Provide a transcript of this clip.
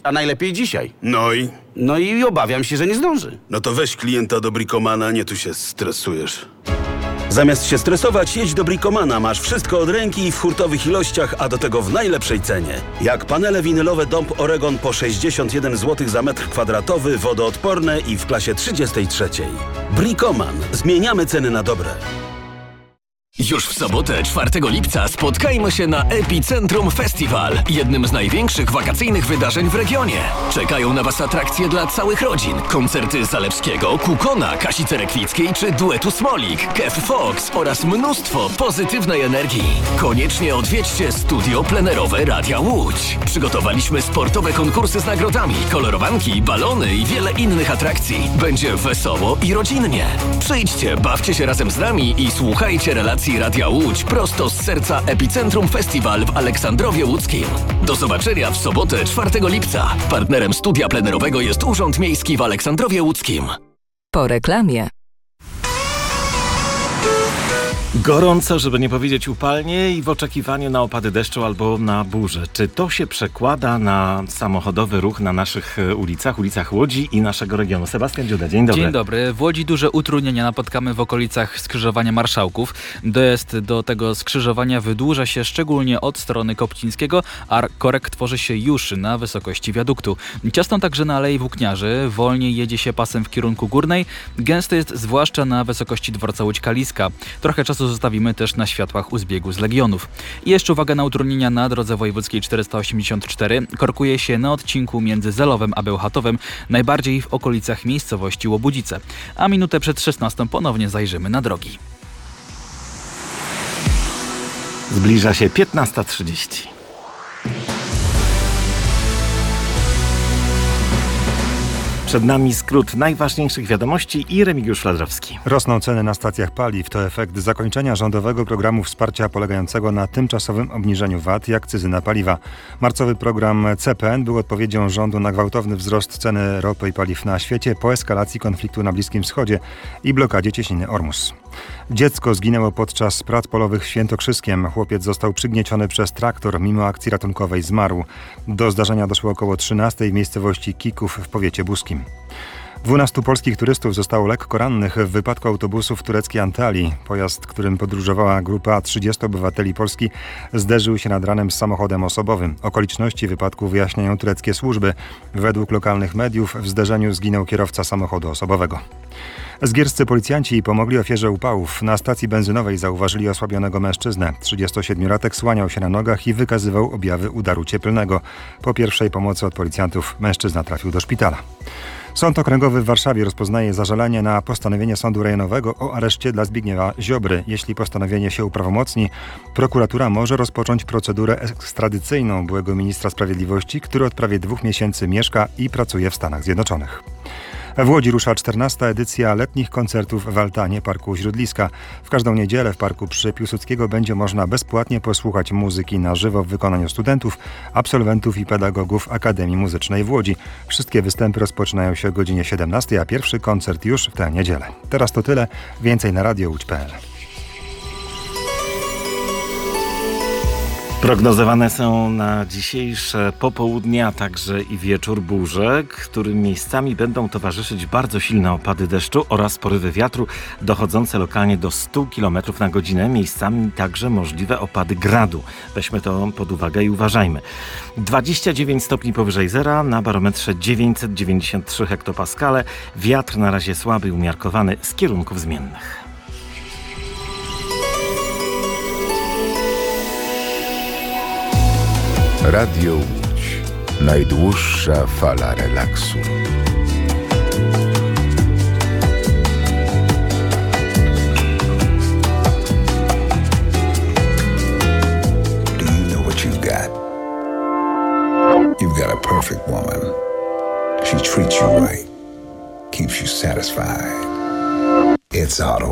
a najlepiej dzisiaj. No i Obawiam się, że nie zdąży. No to weź klienta do Bricomana, nie tu się stresujesz. Zamiast się stresować, jedź do Bricomana. Masz wszystko od ręki w hurtowych ilościach, a do tego w najlepszej cenie. Jak panele winylowe Dąb Oregon po 61 zł za metr kwadratowy, wodoodporne i w klasie 33. Bricoman. Zmieniamy ceny na dobre. Już w sobotę, 4 lipca, spotkajmy się na Epicentrum Festival, jednym z największych wakacyjnych wydarzeń w regionie. Czekają na Was atrakcje dla całych rodzin, koncerty Zalewskiego, Kukona, Kasi Cerekwickiej czy duetu Smolik, Kev Fox oraz mnóstwo pozytywnej energii. Koniecznie odwiedźcie studio plenerowe Radia Łódź. Przygotowaliśmy sportowe konkursy z nagrodami, kolorowanki, balony i wiele innych atrakcji. Będzie wesoło i rodzinnie. Przyjdźcie, bawcie się razem z nami i słuchajcie relacji Radia Łódź prosto z serca Epicentrum Festival w Aleksandrowie Łódzkim. Do zobaczenia w sobotę 4 lipca. Partnerem studia plenerowego jest Urząd Miejski w Aleksandrowie Łódzkim. Po reklamie. Gorąco, żeby nie powiedzieć upalnie i w oczekiwaniu na opady deszczu albo na burzę. Czy to się przekłada na samochodowy ruch na naszych ulicach Łodzi i naszego regionu? Sebastian Dziuda, dzień dobry. Dzień dobry. W Łodzi duże utrudnienia napotkamy w okolicach skrzyżowania Marszałków. Dojazd do tego skrzyżowania wydłuża się szczególnie od strony Kopcińskiego, a korek tworzy się już na wysokości wiaduktu. Ciasno także na Alei Włókniarzy. Wolniej jedzie się pasem w kierunku Górnej. Gęsto jest zwłaszcza na wysokości dworca Łódź-Kaliska. Trochę czasu zostawimy też na światłach u zbiegu z Legionów. I jeszcze uwaga na utrudnienia na drodze wojewódzkiej 484. Korkuje się na odcinku między Zelowem a Bełchatowem, najbardziej w okolicach miejscowości Łobudzice. A minutę przed 16 ponownie zajrzymy na drogi. Zbliża się 15:30. Przed nami skrót najważniejszych wiadomości i Remigiusz Fladrowski. Rosną ceny na stacjach paliw. To efekt zakończenia rządowego programu wsparcia polegającego na tymczasowym obniżeniu VAT i akcyzy na paliwa. Marcowy program CPN był odpowiedzią rządu na gwałtowny wzrost ceny ropy i paliw na świecie po eskalacji konfliktu na Bliskim Wschodzie i blokadzie cieśniny Ormus. Dziecko zginęło podczas prac polowych w Świętokrzyskiem. Chłopiec został przygnieciony przez traktor, mimo akcji ratunkowej zmarł. Do zdarzenia doszło około 13 w miejscowości Kików w powiecie buskim. 12 polskich turystów zostało lekko rannych w wypadku autobusu w tureckiej Antalii. Pojazd, którym podróżowała grupa 30 obywateli Polski, zderzył się nad ranem z samochodem osobowym. Okoliczności wypadku wyjaśniają tureckie służby. Według lokalnych mediów w zderzeniu zginął kierowca samochodu osobowego. Zgierscy policjanci pomogli ofierze upałów. Na stacji benzynowej zauważyli osłabionego mężczyznę. 37-latek słaniał się na nogach i wykazywał objawy udaru cieplnego. Po pierwszej pomocy od policjantów mężczyzna trafił do szpitala. Sąd Okręgowy w Warszawie rozpoznaje zażalenie na postanowienie Sądu Rejonowego o areszcie dla Zbigniewa Ziobry. Jeśli postanowienie się uprawomocni, prokuratura może rozpocząć procedurę ekstradycyjną byłego ministra sprawiedliwości, który od prawie 2 miesięcy mieszka i pracuje w Stanach Zjednoczonych. W Łodzi rusza 14. edycja letnich koncertów w altanie Parku Śródliska. W każdą niedzielę w Parku przy Piłsudskiego będzie można bezpłatnie posłuchać muzyki na żywo w wykonaniu studentów, absolwentów i pedagogów Akademii Muzycznej w Łodzi. Wszystkie występy rozpoczynają się o godzinie 17, a pierwszy koncert już w tę niedzielę. Teraz to tyle. Więcej na radiołódź.pl. Prognozowane są na dzisiejsze popołudnie, a także i wieczór burze, którym miejscami będą towarzyszyć bardzo silne opady deszczu oraz porywy wiatru dochodzące lokalnie do 100 km na godzinę. Miejscami także możliwe opady gradu. Weźmy to pod uwagę i uważajmy. 29 stopni powyżej zera, na barometrze 993 hektopaskale. Wiatr na razie słaby i umiarkowany z kierunków zmiennych. Radio Łódź. Najdłuższa fala relaksu. Do you know what you've got? You've got a perfect woman. She treats you right, keeps you satisfied. It's Auto